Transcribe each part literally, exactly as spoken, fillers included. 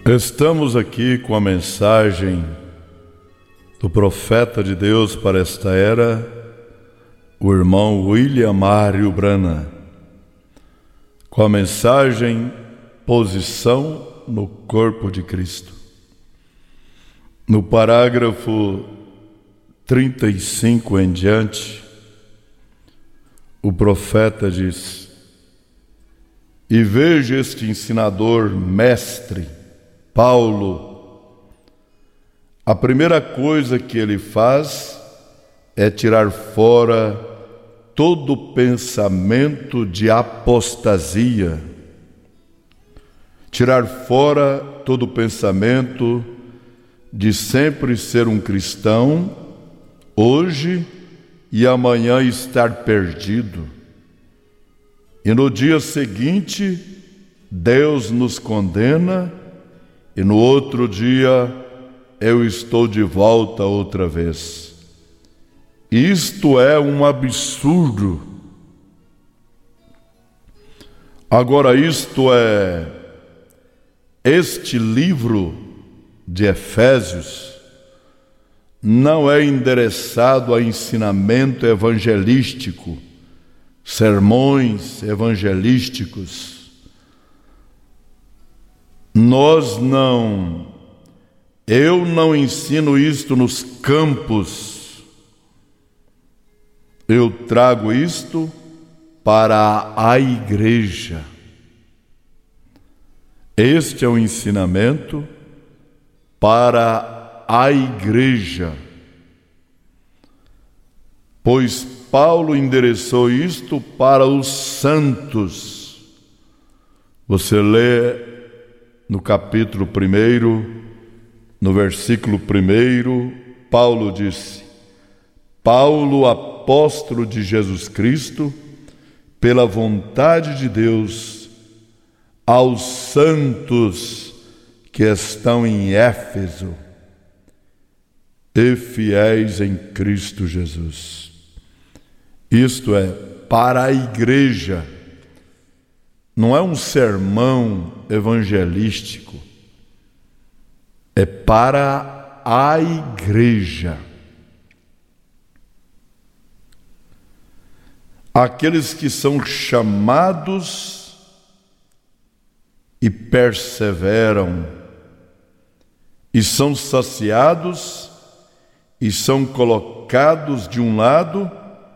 Estamos aqui com a mensagem do profeta de Deus para esta era, o irmão William Mário Brana, com a mensagem Posição no Corpo de Cristo. No parágrafo trinta e cinco em diante, o profeta diz: E vejo este ensinador, mestre, Paulo. A primeira coisa que ele faz é tirar fora todo pensamento de apostasia, tirar fora todo pensamento de sempre ser um cristão, hoje e amanhã estar perdido. E no dia seguinte, Deus nos condena, e no outro dia eu estou de volta outra vez. Isto é um absurdo. Agora, isto é, este livro de Efésios não é endereçado a ensinamento evangelístico, sermões evangelísticos. Nós não, eu não ensino isto nos campos, eu trago isto para a igreja. Este é o ensinamento para a igreja, pois Paulo endereçou isto para os santos. Você lê no capítulo primeiro, no versículo primeiro, Paulo disse: Paulo, apóstolo de Jesus Cristo, pela vontade de Deus, aos santos que estão em Éfeso e fiéis em Cristo Jesus. Isto é, para a igreja. Não é um sermão evangelístico, é para a igreja. Aqueles que são chamados e perseveram, e são saciados, e são colocados de um lado,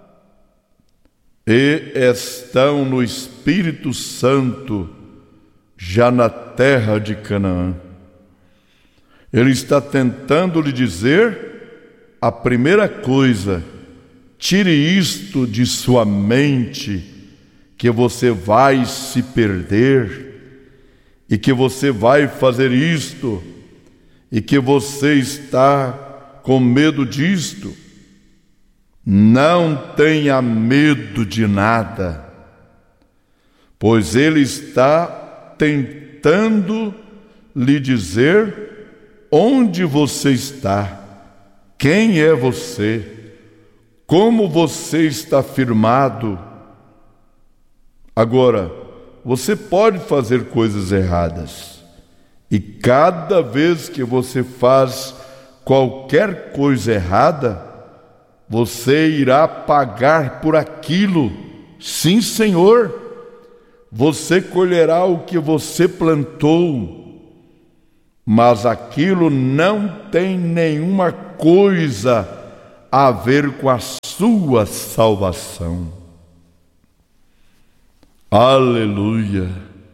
e estão no Espírito Santo, já na terra de Canaã. Ele está tentando lhe dizer a primeira coisa: tire isto de sua mente, que você vai se perder, e que você vai fazer isto, e que você está com medo disto. Não tenha medo de nada, pois ele está tentando lhe dizer onde você está, quem é você, como você está firmado. Agora, você pode fazer coisas erradas, e cada vez que você faz qualquer coisa errada, você irá pagar por aquilo. Sim, Senhor, você colherá o que você plantou, mas aquilo não tem nenhuma coisa a ver com a sua salvação. Aleluia!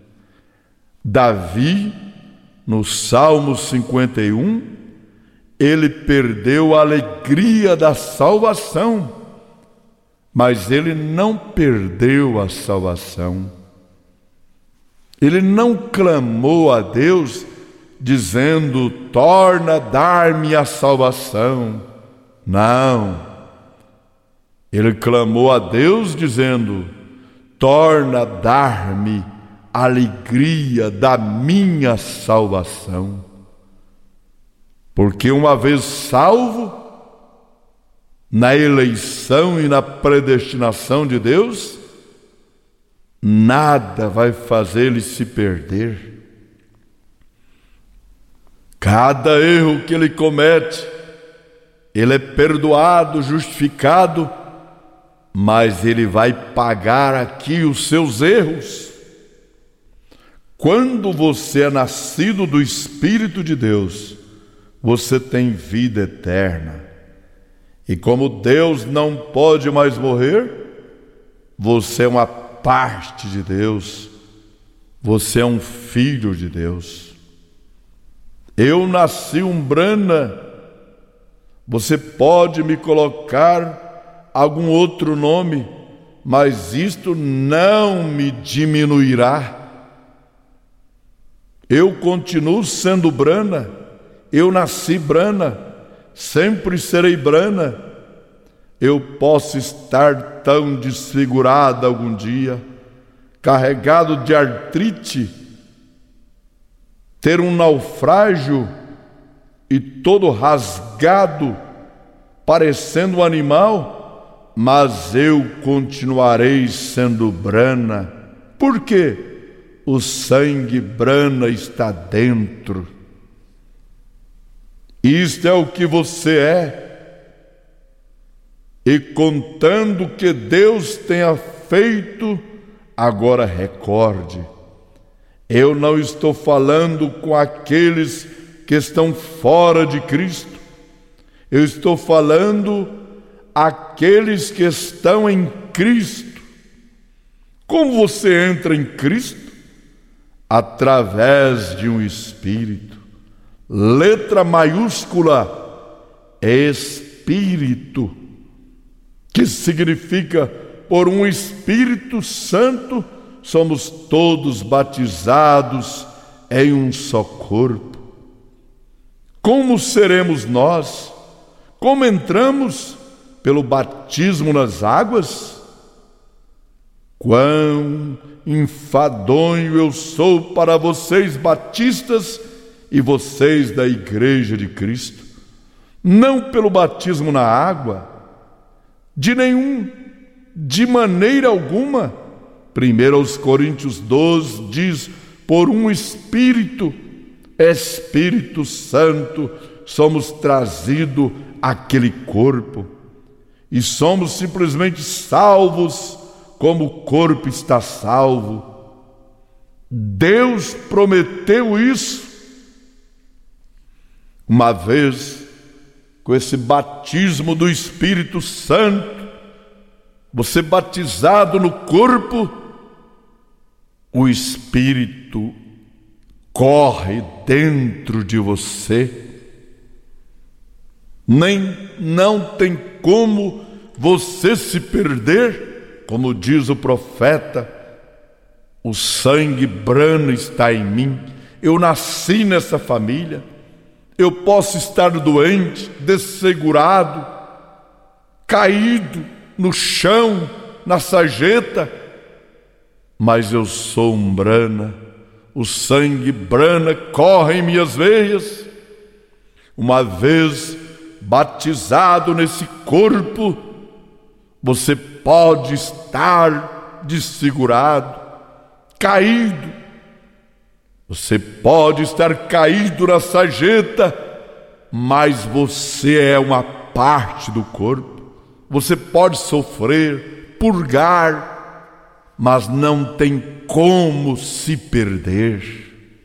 Davi, no Salmo cinquenta e um, ele perdeu a alegria da salvação, mas ele não perdeu a salvação. Ele não clamou a Deus dizendo: torna dar-me a salvação. Não. Ele clamou a Deus dizendo: torna dar-me a alegria da minha salvação. Porque uma vez salvo, na eleição e na predestinação de Deus, nada vai fazer ele se perder. Cada erro que ele comete, ele é perdoado, justificado, mas ele vai pagar aqui os seus erros. Quando você é nascido do Espírito de Deus, você tem vida eterna. E como Deus não pode mais morrer, você é uma parte de Deus. Você é um filho de Deus. Eu nasci umbrana. Você pode me colocar algum outro nome, mas isto não me diminuirá. Eu continuo sendo Brana. Eu nasci Brana. Sempre serei Brana. Eu posso estar tão desfigurada algum dia, carregado de artrite, ter um naufrágio e todo rasgado, parecendo um animal, mas eu continuarei sendo Brana. Por quê? O sangue Brana está dentro. Isto é o que você é. E contando o que Deus tenha feito, agora recorde, eu não estou falando com aqueles que estão fora de Cristo. Eu estou falando aqueles que estão em Cristo. Como você entra em Cristo? Através de um Espírito. Letra maiúscula, Espírito, que significa por um Espírito Santo somos todos batizados em um só corpo. Como seremos nós? Como entramos? Pelo batismo nas águas? Quão enfadonho eu sou para vocês batistas e vocês da Igreja de Cristo. Não pelo batismo na água, de nenhum, de maneira alguma. Primeiro aos Coríntios doze diz, por um Espírito, Espírito Santo, somos trazidos àquele corpo. E somos simplesmente salvos como o corpo está salvo. Deus prometeu isso. Uma vez, com esse batismo do Espírito Santo, você batizado no corpo, o Espírito corre dentro de você. Nem não tem como você se perder, como diz o profeta, o sangue Brana está em mim. Eu nasci nessa família. Eu posso estar doente, desfigurado, caído no chão, na sarjeta, mas eu sou um Brana. O sangue Brana corre em minhas veias. Uma vez batizado nesse corpo, você pode estar desfigurado, caído. Você pode estar caído na sarjeta, mas você é uma parte do corpo. Você pode sofrer, purgar, mas não tem como se perder.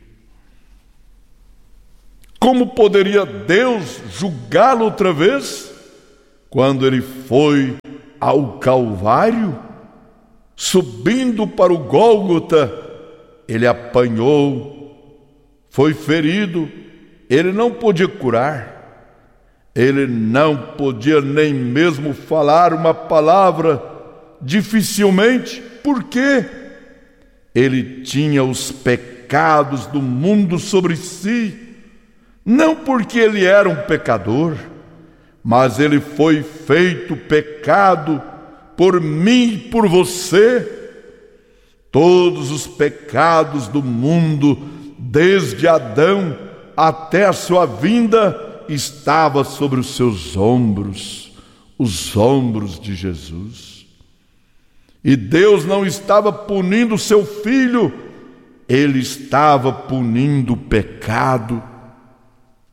Como poderia Deus julgá-lo outra vez? Quando ele foi ao Calvário, subindo para o Gólgota, ele apanhou, foi ferido, ele não podia curar, ele não podia nem mesmo falar uma palavra, dificilmente. Por quê? Ele tinha os pecados do mundo sobre si, não porque ele era um pecador, mas ele foi feito pecado por mim e por você. Todos os pecados do mundo, desde Adão até a sua vinda, estava sobre os seus ombros, os ombros de Jesus. E Deus não estava punindo o seu filho, ele estava punindo o pecado.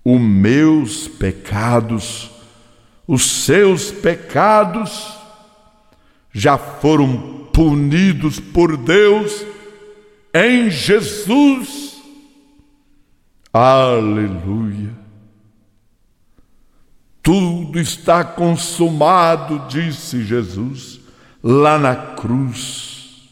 os meus pecados, os seus pecados já foram punidos por Deus em Jesus. Aleluia! Tudo está consumado, disse Jesus, lá na cruz.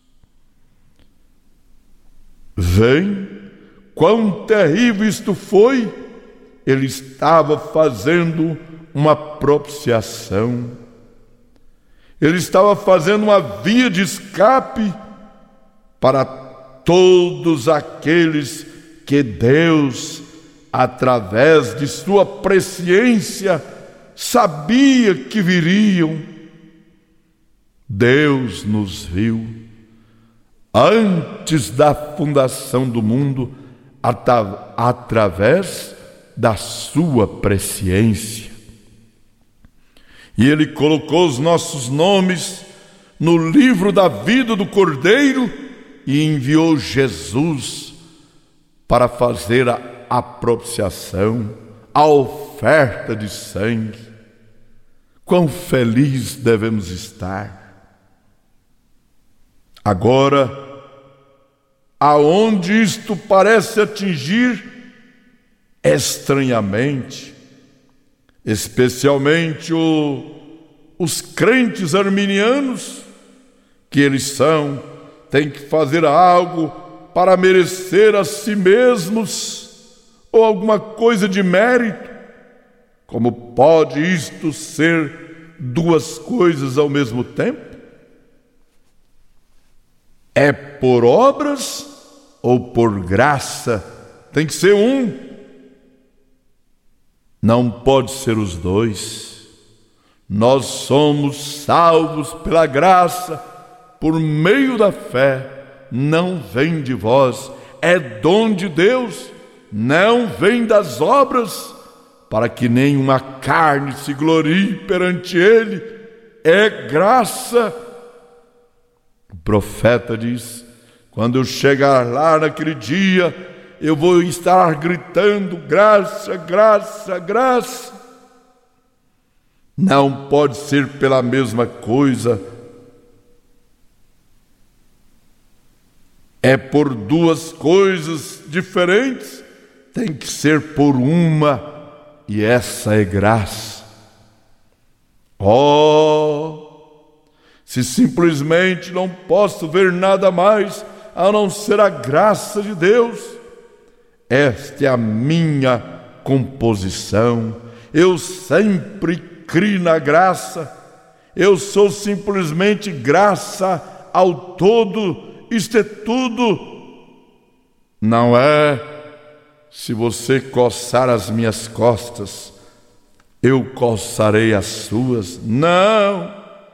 Vem, quão terrível isto foi! Ele estava fazendo uma propiciação. Ele estava fazendo uma via de escape para todos aqueles que Deus, através de sua presciência, sabia que viriam. Deus nos viu antes da fundação do mundo, atra- através da sua presciência. E Ele colocou os nossos nomes no livro da vida do Cordeiro e enviou Jesus para fazer a, a propiciação, a oferta de sangue. Quão feliz devemos estar! Agora, aonde isto parece atingir estranhamente, especialmente o, os crentes arminianos, que eles são, têm que fazer algo para merecer a si mesmos, ou alguma coisa de mérito. Como pode isto ser duas coisas ao mesmo tempo? É por obras ou por graça? Tem que ser um. Não pode ser os dois. Nós somos salvos pela graça, por meio da fé. Não vem de vós, é dom de Deus. Não vem das obras, para que nenhuma carne se glorie perante Ele. É graça. O profeta diz: quando eu chegar lá naquele dia, eu vou estar gritando graça, graça, graça. Não pode ser pela mesma coisa. É por duas coisas diferentes. Tem que ser por uma, e essa é graça. Oh, se simplesmente não posso ver nada mais a não ser a graça de Deus, esta é a minha composição. Eu sempre criei na graça. Eu sou simplesmente graça ao todo. Isto é tudo. Não é: se você coçar as minhas costas, eu coçarei as suas. Não.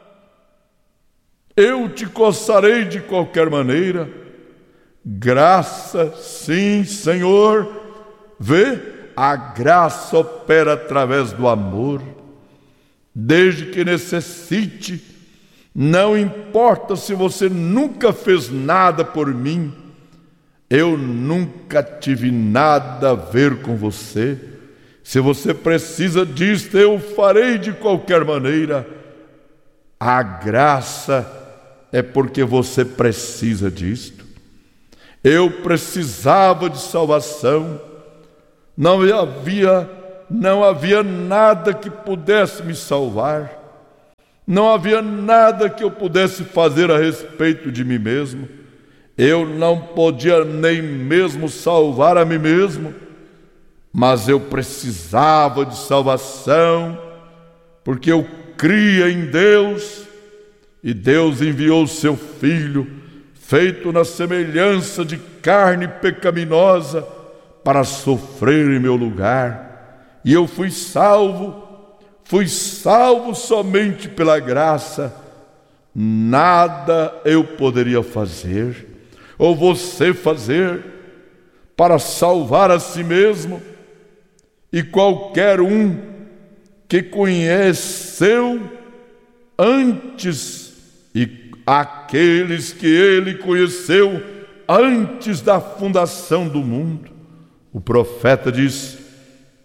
Eu te coçarei de qualquer maneira. Graça, sim, Senhor. Vê, a graça opera através do amor. Desde que necessite, não importa se você nunca fez nada por mim, eu nunca tive nada a ver com você. Se você precisa disto, eu farei de qualquer maneira. A graça é porque você precisa disto. Eu precisava de salvação. Não havia, não havia nada que pudesse me salvar. Não havia nada que eu pudesse fazer a respeito de mim mesmo. Eu não podia nem mesmo salvar a mim mesmo. Mas eu precisava de salvação, porque eu cria em Deus. E Deus enviou o seu Filho, feito na semelhança de carne pecaminosa, para sofrer em meu lugar. E eu fui salvo, fui salvo somente pela graça. Nada eu poderia fazer, ou você fazer, para salvar a si mesmo. E qualquer um que conheceu antes, e aqueles que ele conheceu antes da fundação do mundo, o profeta diz: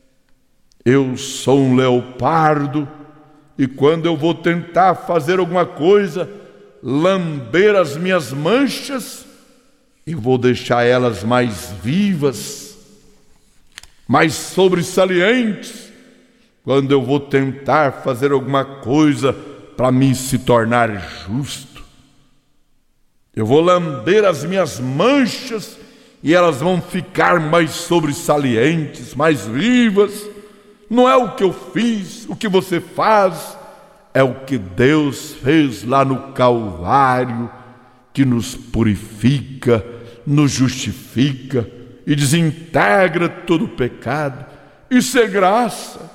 Eu sou um leopardo e quando eu vou tentar fazer alguma coisa, lamber as minhas manchas, eu vou deixar elas mais vivas, mais sobressalientes, quando eu vou tentar fazer alguma coisa para me se tornar justo. Eu vou lamber as minhas manchas e elas vão ficar mais sobressalientes, mais vivas. Não é o que eu fiz, o que você faz, é o que Deus fez lá no Calvário, que nos purifica, nos justifica e desintegra todo o pecado. Isso é graça.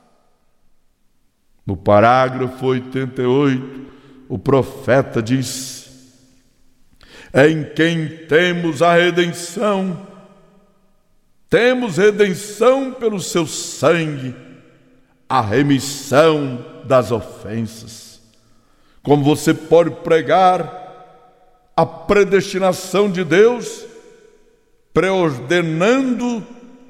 No parágrafo oitenta e oito, o profeta diz: em quem temos a redenção, temos redenção pelo seu sangue, a remissão das ofensas. Como você pode pregar a predestinação de Deus, preordenando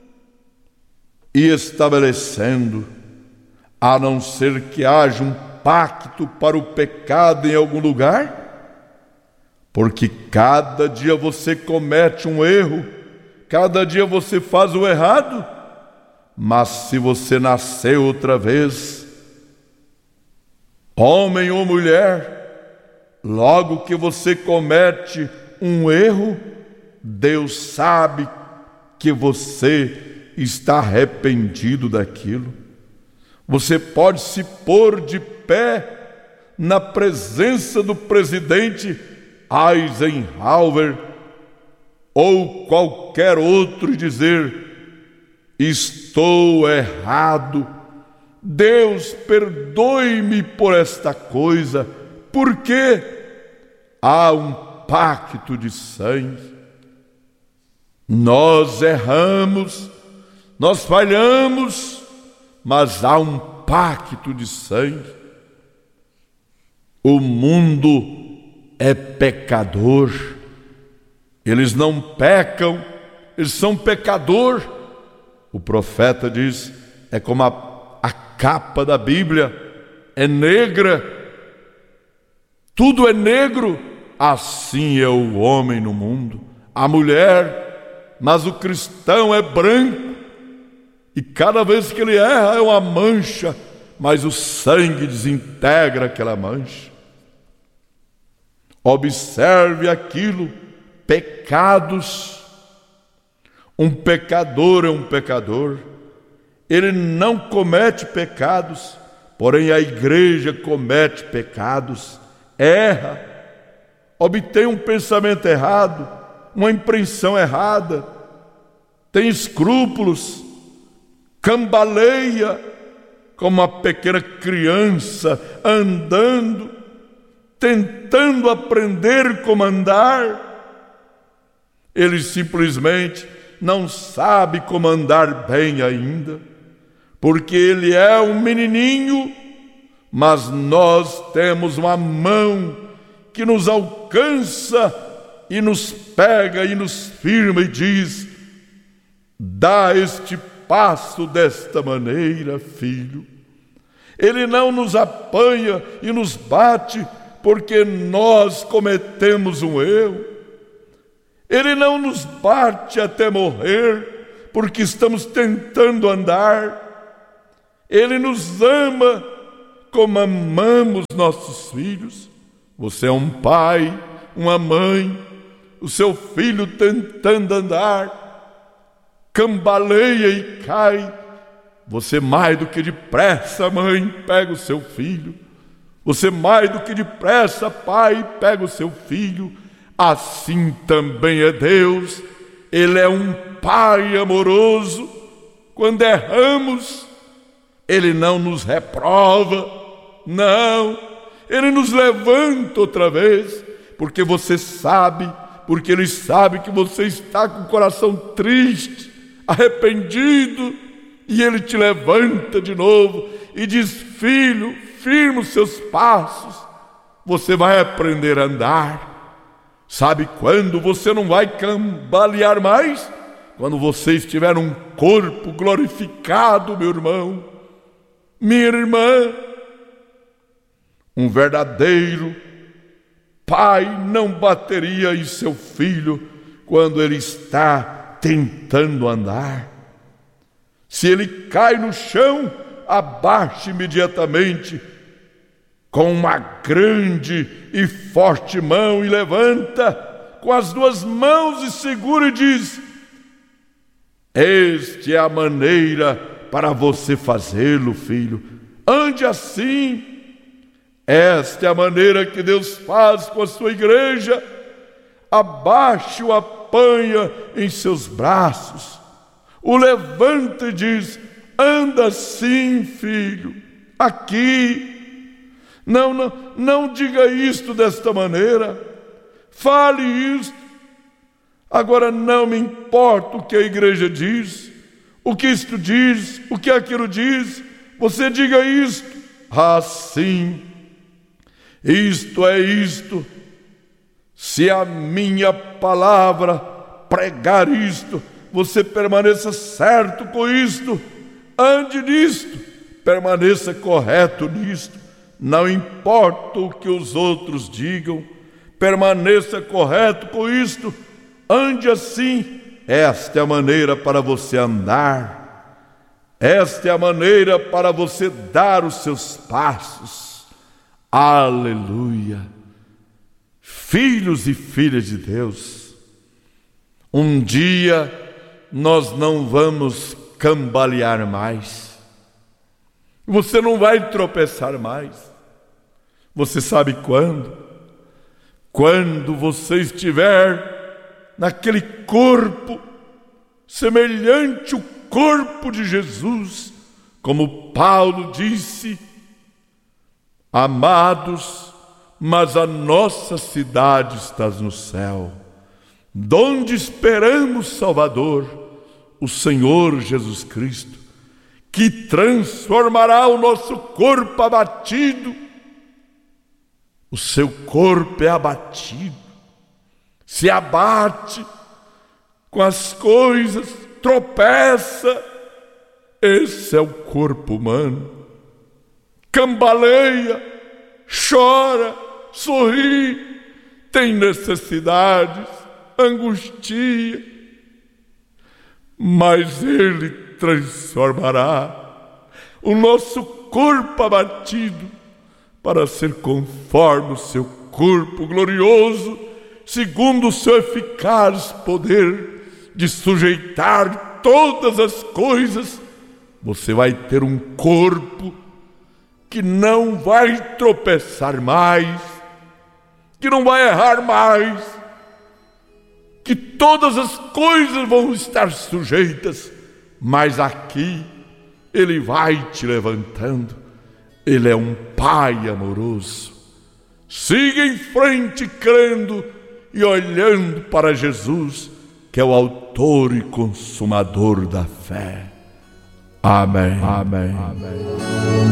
e estabelecendo, a não ser que haja um pacto para o pecado em algum lugar? Porque cada dia você comete um erro, cada dia você faz o errado, mas se você nasceu outra vez, homem ou mulher, logo que você comete um erro, Deus sabe que você está arrependido daquilo. Você pode se pôr de pé na presença do presidente Eisenhower ou qualquer outro e dizer: estou errado, Deus perdoe-me por esta coisa, porque há um pacto de sangue. Nós erramos, nós falhamos, mas há um pacto de sangue. O mundo é pecador. Eles não pecam, eles são pecador. O profeta diz, é como a, a capa da Bíblia, é negra. Tudo é negro. Assim é o homem no mundo, a mulher, mas o cristão é branco. E cada vez que ele erra é uma mancha, mas o sangue desintegra aquela mancha. Observe aquilo, pecados. Um pecador é um pecador. Ele não comete pecados, porém a igreja comete pecados, erra, obtém um pensamento errado, uma impressão errada, tem escrúpulos, cambaleia como uma pequena criança andando, tentando aprender como andar. Ele simplesmente não sabe como andar bem ainda, porque ele é um menininho, mas nós temos uma mão que nos alcança e nos pega e nos firma e diz: dá este passo desta maneira, filho. Ele não nos apanha e nos bate porque nós cometemos um erro. Ele não nos bate até morrer porque estamos tentando andar. Ele nos ama como amamos nossos filhos. Você é um pai, uma mãe, o seu filho tentando andar, cambaleia e cai. Você mais do que depressa, mãe, pega o seu filho. Você mais do que depressa, pai, pega o seu filho. Assim também é Deus. Ele é um pai amoroso. Quando erramos, Ele não nos reprova, não. Ele nos levanta outra vez, porque você sabe, porque Ele sabe que você está com o coração triste, arrependido, e Ele te levanta de novo e diz: filho, firma os seus passos, você vai aprender a andar. Sabe quando você não vai cambalear mais? quando você estiver um corpo glorificado, meu irmão, minha irmã, um verdadeiro pai não bateria em seu filho quando ele está tentando andar. Se ele cai no chão, abaixe imediatamente com uma grande e forte mão e levanta com as duas mãos e segura e diz: esta é a maneira para você fazê-lo, filho. Ande assim. Esta é a maneira que Deus faz com a sua igreja. Abaixe-o, apanha em seus braços, o levanta e diz: anda assim, filho, aqui. Não, não, não diga isto desta maneira. Fale isto. Agora não me importa o que a igreja diz, o que isto diz, o que aquilo diz. Você diga isto. Ah, sim, isto é isto. Se a minha palavra pregar isto, você permaneça certo com isto, ande nisto, permaneça correto nisto, não importa o que os outros digam, permaneça correto com isto, ande assim. Esta é a maneira para você andar, esta é a maneira para você dar os seus passos. Aleluia! Filhos e filhas de Deus, um dia nós não vamos cambalear mais, você não vai tropeçar mais. Você sabe quando? Quando você estiver naquele corpo semelhante ao corpo de Jesus, como Paulo disse: amados, mas a nossa cidade está no céu, donde esperamos Salvador, o Senhor Jesus Cristo, que transformará o nosso corpo abatido. O seu corpo é abatido, se abate com as coisas, tropeça. Esse é o corpo humano. Cambaleia, chora, sorri, tem necessidades, angustia, mas Ele transformará o nosso corpo abatido para ser conforme o seu corpo glorioso, segundo o seu eficaz poder de sujeitar todas as coisas. Você vai ter um corpo que não vai tropeçar mais, que não vai errar mais, que todas as coisas vão estar sujeitas, mas aqui Ele vai te levantando. Ele é um Pai amoroso. Siga em frente crendo e olhando para Jesus, que é o autor e consumador da fé. Amém. Amém. Amém.